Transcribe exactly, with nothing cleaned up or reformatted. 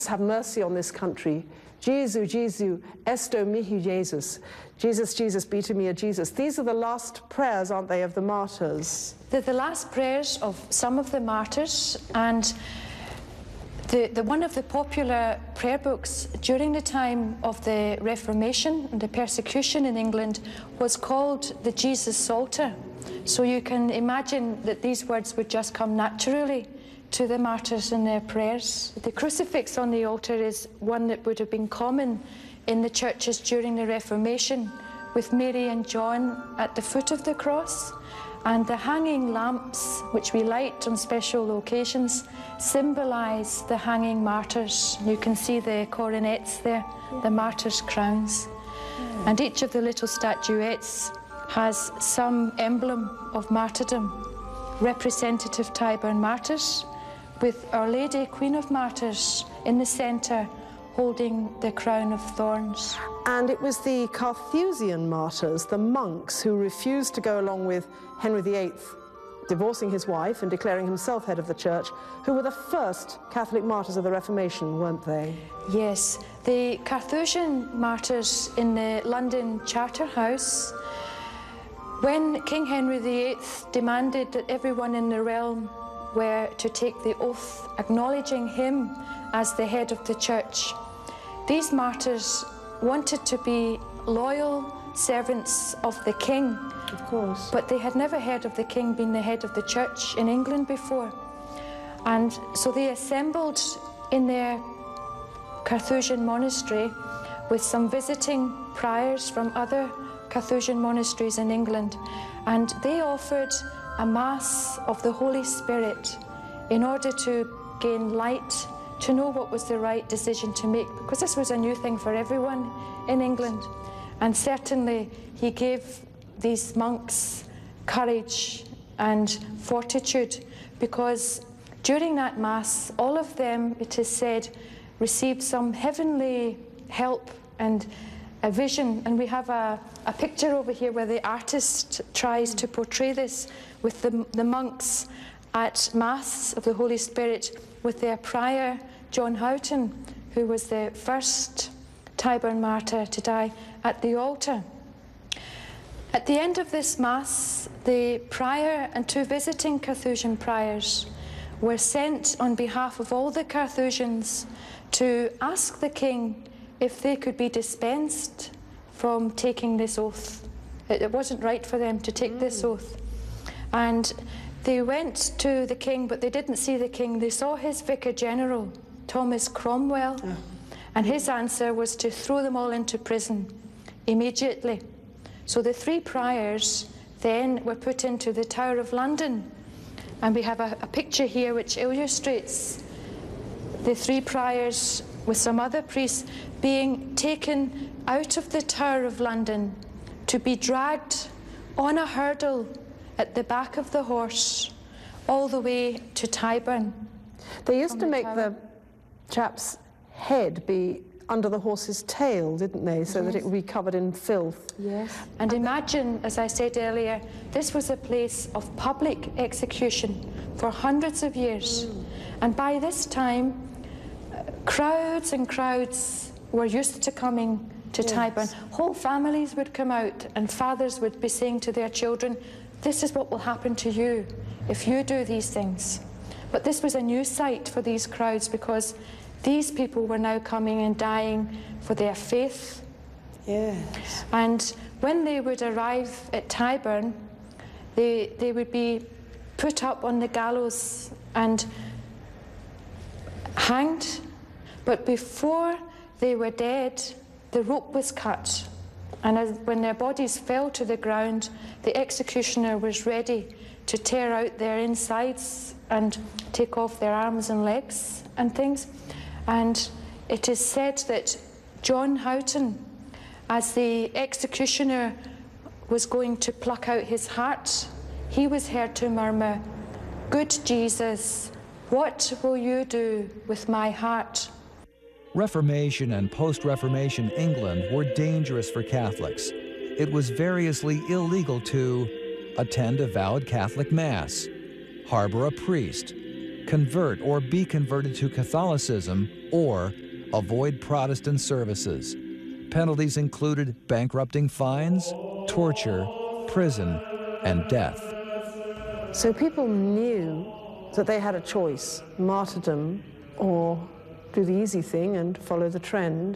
have mercy on this country. Jesu, Jesu, esto mihi Jesus. Jesus, Jesus, be to me a Jesus. These are the last prayers, aren't they, of the martyrs? They're the last prayers of some of the martyrs, and the, the one of the popular prayer books during the time of the Reformation and the persecution in England was called the Jesus Psalter. So you can imagine that these words would just come naturally to the martyrs in their prayers. The crucifix on the altar is one that would have been common in the churches during the Reformation, with Mary and John at the foot of the cross, and the hanging lamps, which we light on special occasions, symbolise the hanging martyrs. You can see the coronets there, the martyrs' crowns. And each of the little statuettes has some emblem of martyrdom, representative Tyburn martyrs, with Our Lady, Queen of Martyrs, in the centre, holding the crown of thorns. And it was the Carthusian martyrs, the monks, who refused to go along with Henry the Eighth, divorcing his wife and declaring himself head of the church, who were the first Catholic martyrs of the Reformation, weren't they? Yes, the Carthusian martyrs in the London Charterhouse, when King Henry the Eighth demanded that everyone in the realm were to take the oath acknowledging him as the head of the church, these martyrs wanted to be loyal servants of the king. Of course. But they had never heard of the king being the head of the church in England before. And so they assembled in their Carthusian monastery with some visiting priors from other Carthusian monasteries in England, and they offered a Mass of the Holy Spirit in order to gain light, to know what was the right decision to make, because this was a new thing for everyone in England. And certainly he gave these monks courage and fortitude, because during that Mass, all of them, it is said, received some heavenly help and a vision. And we have a, a picture over here where the artist tries to portray this with the, the monks at Mass of the Holy Spirit with their prior, John Houghton, who was the first Tyburn martyr to die, at the altar. At the end of this Mass, the prior and two visiting Carthusian priors were sent on behalf of all the Carthusians to ask the king if they could be dispensed from taking this oath. It, it wasn't right for them to take mm. this oath. And they went to the king, but they didn't see the king. They saw his Vicar General, Thomas Cromwell, yeah. and his answer was to throw them all into prison immediately. So the three priors then were put into the Tower of London. And we have a, a picture here which illustrates the three priors with some other priests being taken out of the Tower of London to be dragged on a hurdle at the back of the horse all the way to Tyburn. They used to make the chap's head be under the horse's tail, didn't they, so yes. that it would be covered in filth. Yes. And imagine, as I said earlier, this was a place of public execution for hundreds of years. Mm. And by this time, uh, crowds and crowds were used to coming to yes. Tyburn. Whole families would come out, and fathers would be saying to their children, this is what will happen to you if you do these things. But this was a new sight for these crowds, because these people were now coming and dying for their faith. Yes. And when they would arrive at Tyburn, they, they would be put up on the gallows and hanged. But before they were dead, the rope was cut. And as, when their bodies fell to the ground, the executioner was ready to tear out their insides and take off their arms and legs and things. And it is said that John Houghton, as the executioner was going to pluck out his heart, he was heard to murmur, "Good Jesus, what will you do with my heart?" Reformation and post-Reformation England were dangerous for Catholics. It was variously illegal to attend a valid Catholic Mass, harbor a priest, convert or be converted to Catholicism, or avoid Protestant services. Penalties included bankrupting fines, torture, prison, and death. So people knew that they had a choice, martyrdom or do the easy thing and follow the trend.